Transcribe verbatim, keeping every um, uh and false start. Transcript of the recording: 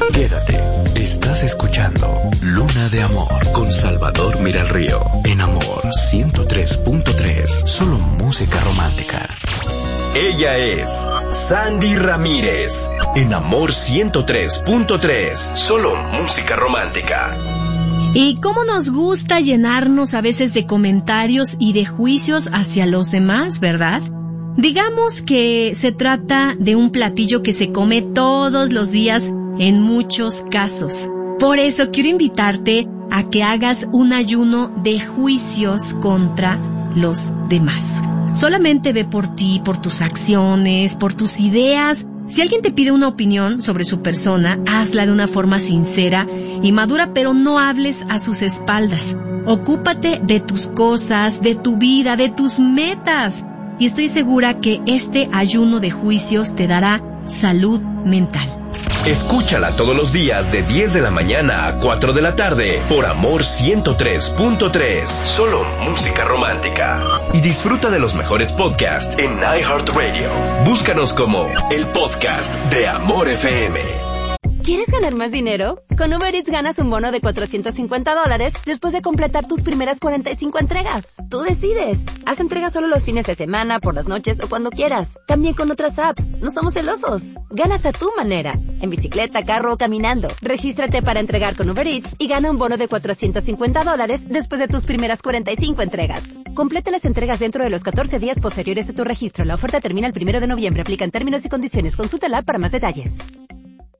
Quédate, estás escuchando Luna de Amor con Salvador Miralrío. En Amor ciento tres punto tres, solo música romántica. Ella es Sandy Ramírez. En Amor ciento tres punto tres, solo música romántica. Y cómo nos gusta llenarnos a veces de comentarios y de juicios hacia los demás, ¿verdad? Digamos que se trata de un platillo que se come todos los días en muchos casos. Por eso quiero invitarte a que hagas un ayuno de juicios contra los demás. Solamente ve por ti, por tus acciones, por tus ideas. Si alguien te pide una opinión sobre su persona, hazla de una forma sincera y madura, pero no hables a sus espaldas. Ocúpate de tus cosas, de tu vida, de tus metas. Y estoy segura que este ayuno de juicios te dará salud mental. Escúchala todos los días de diez de la mañana a cuatro de la tarde por Amor ciento tres punto tres, solo música romántica. Y disfruta de los mejores podcasts en iHeartRadio. Búscanos como el podcast de Amor F M. ¿Quieres ganar más dinero? Con Uber Eats ganas un bono de cuatrocientos cincuenta dólares después de completar tus primeras cuarenta y cinco entregas. Tú decides. Haz entregas solo los fines de semana, por las noches o cuando quieras. También con otras apps. No somos celosos. Ganas a tu manera. En bicicleta, carro o caminando. Regístrate para entregar con Uber Eats y gana un bono de cuatrocientos cincuenta dólares después de tus primeras cuarenta y cinco entregas. Completa las entregas dentro de los catorce días posteriores a tu registro. La oferta termina el primero de noviembre. Aplican términos y condiciones. Consulta la app para más detalles.